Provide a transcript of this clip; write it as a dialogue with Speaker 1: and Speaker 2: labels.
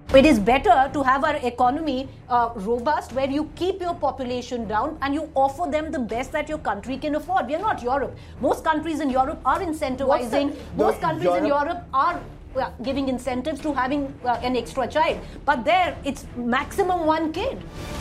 Speaker 1: It is better to have our economy robust, where you keep your population down and you offer them the best that your country can afford. We are not Europe. Most countries in Europe are incentivizing. Most countries in Europe are giving incentives to having an extra child. But there, it's maximum one kid.